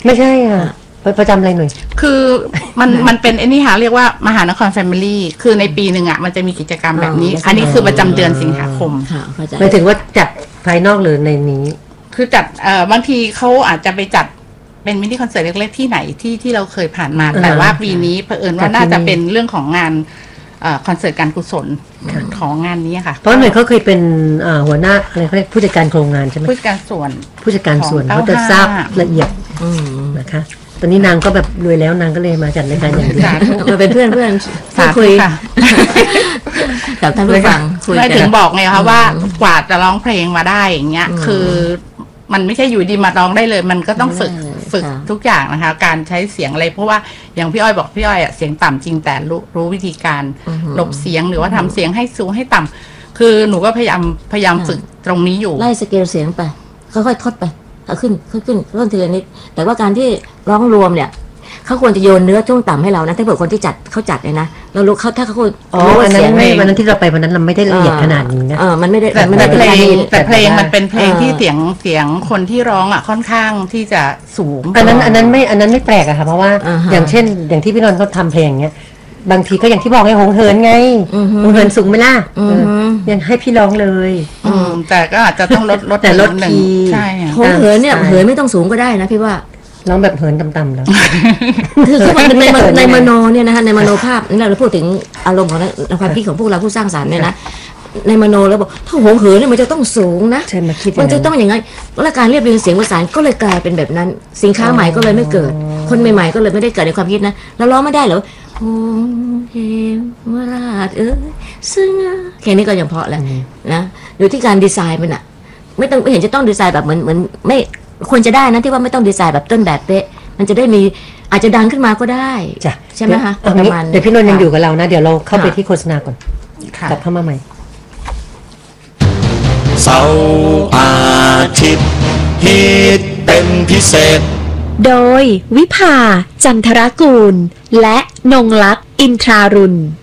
ไม่ใช่ค่ะประจำอะไรหน่อยคือมันเป็นไอ้นี่ค่ะเรียกว่ามหานครแฟมิลี่คือในปีหนึ่งอ่ะมันจะมีกิจกรรมแบบนี้อันนี้คือประจำเดือนสิงหาคมหมายถึงว่าจัดภายนอกหรือในนี้คือจัดบางทีเขาอาจจะไปจัดเป็นมินิคอนเสิร์ตเล็กๆที่ไหนที่เราเคยผ่านมาแต่ว่าปีนี้เผอิญว่าน่าจะเป็นเรื่องของงานคอนเสิร์ตการกุศลของงานนี้ค่ะเพราะหน่วยเขาเคยเป็นหัวหน้าอะไรเขาเรียกผู้จัดการโครงงานใช่ไหมผู้จัดการส่วนเขาจะทราบละเอียดนะคะตอนนี้นางก็แบบรวยแล้วนางก็เลยมาจัดรายการอย่างเดียวมาเป็นเพื่อนคุยกับท่านผู้ฟังคุยถึงบอกไงคะว่ากว่าจะร้องเพลงมาได้อย่างเงี้ยคือมันไม่ใช่อยู่ดีมาร้องได้เลยมันก็ต้องฝึกทุกอย่างนะคะการใช้เสียงอะไรเพราะว่าอย่างพี่อ้อยบอกพี่อ้อยเสียงต่ำจริงแต่รู้วิธีการหลบเสียงหรือว่าทำเสียงให้สูงให้ต่ำคือหนูก็พยายามฝึกตรงนี้อยู่ไล่สเกลเสียงไปค่อยๆทดไปขึ้นต้นทีละนิดแต่ว่าการที่ร้องรวมเนี่ยเขาควรจะโยนเนื้อช่วงต่ำให้เรานะถ้าเกิดคนที่เขาจัดเลยนะเรารู้เขาถ้าเขารู้ว่าเสียงวันนั้นที่เราไปวันนั้นเราไม่ได้ละเอียดขนาดนี้นะมันไม่ได้แต่เพลงมันเป็นเพลงที่เสียงคนที่ร้องอ่ะค่อนข้างที่จะสูงอันนั้นไม่แปลกอะค่ะเพราะว่าอย่างเช่นอย่างที่พี่นนท์เขาทำเพลงเงี้ยบางทีก็อย่างที่บอกไงหงเหินไงหงเหินสูงไหมล่ะยังให้พี่ร้องเลยแต่ก็อาจจะต้องลดแต่ลดคีย์ใช่หงเหินเนี่ยเหินไม่ต้องสูงก็ได้นะพี่ว่าร้องแบบเหินต่ำๆแล้วคือมันในมโนเนี่ยนะคะในมโนภาพนี่เราพูดถึงอารมณ์ของความคิดของพวกเราผู้สร้างสรรค์เนี่ยนะในมโนแล้วบอกถ้าหงเหินเนี่ยมันจะต้องสูงนะใช่มาคิดมันจะต้องอย่างนั้นแล้วการเรียบเรียงเสียงประสานก็เลยกลายเป็นแบบนั้นสินค้าใหม่ก็เลยไม่เกิดคนใหม่ๆก็เลยไม่ได้เกิดในความคิดนะแล้วร้องไม่ได้เหรอโอ้เฮมราชซึ่งแค่นี้ก็ยังเพาะแล้วนะอยู่ที่การดีไซน์มันอะไม่เห็นจะต้องดีไซน์แบบเหมือนไม่ควรจะได้นะที่ว่าไม่ต้องดีไซน์แบบต้นแบบเป๊ะมันจะได้มีอาจจะดังขึ้นมาก็ได้ใช่ไหมคะประมาณเดี๋ยวพี่นนท์ยังอยู่กับเรานะเดี๋ยวเราเข้าไปที่โฆษณาก่อนกลับเข้ามาใหม่เสาร์อาทิตย์ฮิตเป็นพิเศษโดยวิภาจันทรกูลและนงลักษณ์อินทรารุณ